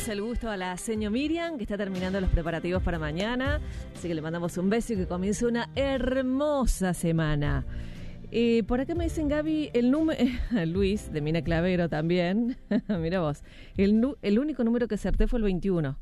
damos el gusto a la señora Miriam, que está terminando los preparativos para mañana. Así que le mandamos un beso y que comience una hermosa semana. Por acá me dicen, Gaby, el número... Luis, de Mina Clavero también. Mira vos. El único número que acerté fue el 21.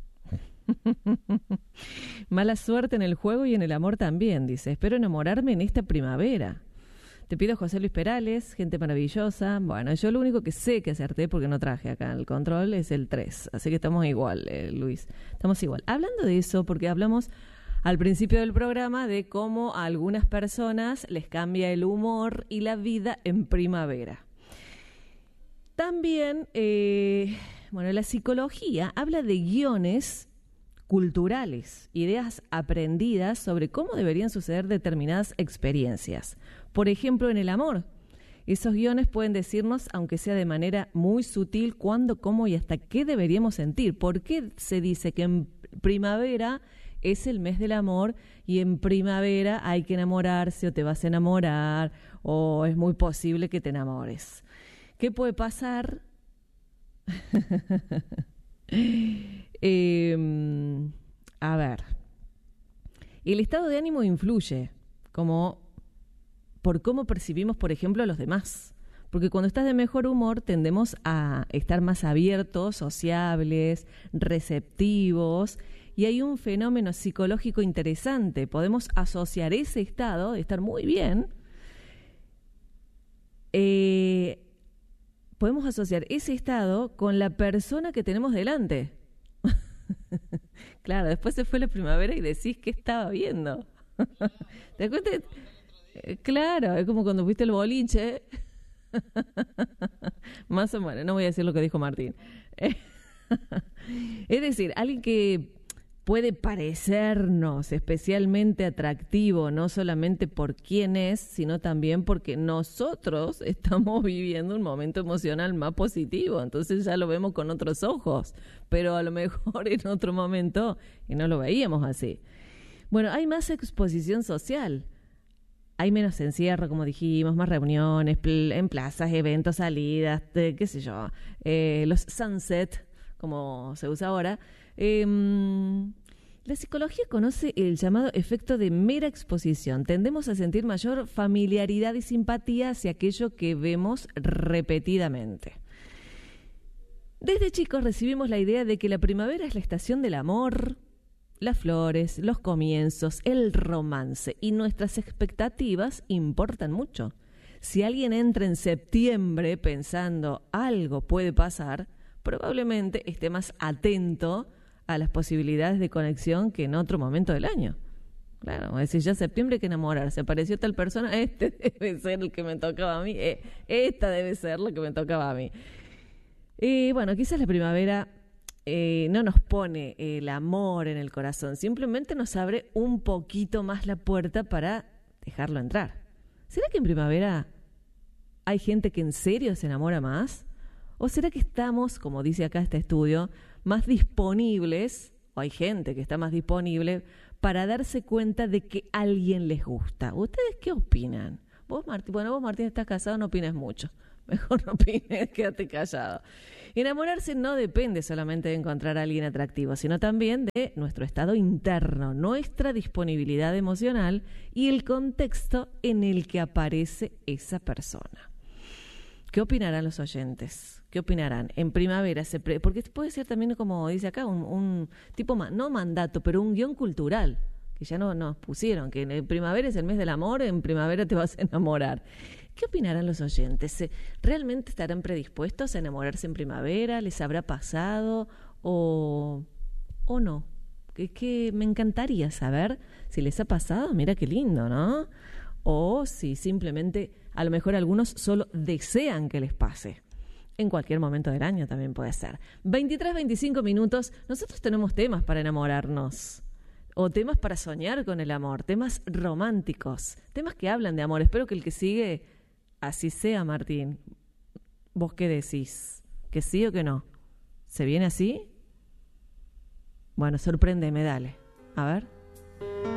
Mala suerte en el juego y en el amor también, dice. Espero enamorarme en esta primavera. Te pido José Luis Perales, gente maravillosa. Bueno, yo lo único que sé que acerté, porque no traje acá el control, es el 3. Así que estamos igual, Luis. Estamos igual. Hablando de eso, porque hablamos al principio del programa de cómo a algunas personas les cambia el humor y la vida en primavera. También, la psicología habla de guiones culturales, ideas aprendidas sobre cómo deberían suceder determinadas experiencias. Por ejemplo, en el amor. Esos guiones pueden decirnos, aunque sea de manera muy sutil, cuándo, cómo y hasta qué deberíamos sentir. ¿Por qué se dice que en primavera es el mes del amor y en primavera hay que enamorarse o te vas a enamorar o es muy posible que te enamores? ¿Qué puede pasar? A ver, el estado de ánimo influye por cómo percibimos, por ejemplo, a los demás. Porque cuando estás de mejor humor tendemos a estar más abiertos, sociables, receptivos, y hay un fenómeno psicológico interesante. Podemos asociar ese estado de estar muy bien, podemos asociar ese estado con la persona que tenemos delante. Claro, después se fue la primavera y decís qué estaba viendo. ¿Te das cuenta? Claro, es como cuando fuiste al boliche. Más o menos, no voy a decir lo que dijo Martín. Es decir, alguien que puede parecernos especialmente atractivo, no solamente por quién es, sino también porque nosotros estamos viviendo un momento emocional más positivo, entonces ya lo vemos con otros ojos, pero a lo mejor en otro momento y no lo veíamos así. Bueno, hay más exposición social, hay menos encierro, como dijimos, más reuniones en plazas, eventos, salidas, qué sé yo, los sunset, como se usa ahora. La psicología conoce el llamado efecto de mera exposición. Tendemos a sentir mayor familiaridad y simpatía hacia aquello que vemos repetidamente. Desde chicos recibimos la idea de que la primavera es la estación del amor, las flores, los comienzos, el romance, y nuestras expectativas importan mucho. Si alguien entra en septiembre pensando algo puede pasar, probablemente esté más atento a las posibilidades de conexión que en otro momento del año. Claro, es decir, ya septiembre hay que enamorarse, apareció tal persona, este debe ser el que me tocaba a mí, esta debe ser la que me tocaba a mí. Y bueno, quizás la primavera no nos pone el amor en el corazón, simplemente nos abre un poquito más la puerta para dejarlo entrar. ¿Será que en primavera hay gente que en serio se enamora más? ¿O será que estamos, como dice acá este estudio, más disponibles, o hay gente que está más disponible, para darse cuenta de que a alguien les gusta? ¿Ustedes qué opinan? Vos, Martín, estás casado, no opines mucho. Mejor no opines, quédate callado. Enamorarse no depende solamente de encontrar a alguien atractivo, sino también de nuestro estado interno, nuestra disponibilidad emocional y el contexto en el que aparece esa persona. ¿Qué opinarán los oyentes? ¿Qué opinarán? En primavera, porque puede ser también, como dice acá, un tipo, no mandato, pero un guión cultural, que ya no nos pusieron, que en primavera es el mes del amor, en primavera te vas a enamorar. ¿Qué opinarán los oyentes? ¿Realmente estarán predispuestos a enamorarse en primavera? ¿Les habrá pasado o no? Que me encantaría saber si les ha pasado, mira qué lindo, ¿no? O si simplemente, a lo mejor algunos solo desean que les pase. En cualquier momento del año también puede ser. 23, 25 minutos, nosotros tenemos temas para enamorarnos. O temas para soñar con el amor, temas románticos, temas que hablan de amor. Espero que el que sigue así sea, Martín. ¿Vos qué decís? ¿Que sí o que no? ¿Se viene así? Bueno, sorpréndeme, dale. A ver.